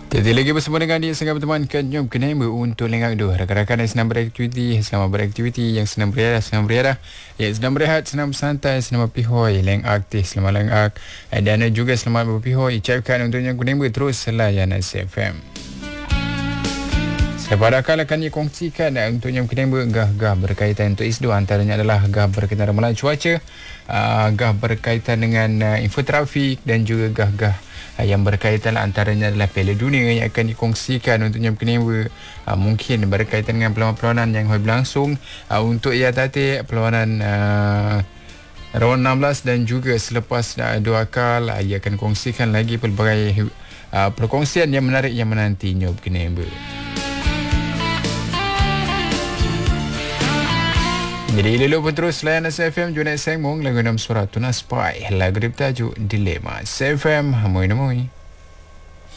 Jadi lagi bersama dengan dia sangat bertemankan jom kena untuk lengkap tu rakan-rakan yang senang beraktiviti, selamat beraktiviti, yang senang berehat, yang senang berehat, senang bersantai, selamat pihoi, leng aktif, selamat leng ak, dan juga selamat berpihoi. Ucapkan untuk yang kena terus layan SFM. Pada akal akan dikongsikan untuk yang kena gah berkaitan untuk ISDO, antaranya adalah gah berkaitan ramalan cuaca, gah berkaitan dengan info trafik dan juga gah yang berkaitan antaranya adalah Piala Dunia yang akan dikongsikan untuk yang kena mungkin berkaitan dengan perlawanan-perlawanan yang berlangsung untuk ia tadi perlawanan round 16 dan juga selepas dua akal ia akan kongsikan lagi pelbagai perkongsian yang menarik yang menantinya kena. Jadi lelu pun terus layan SFM Junaid Sengmong lagu 6 surat tunas pai lagu bertajuk Dilema SFM Hamoi Namoi.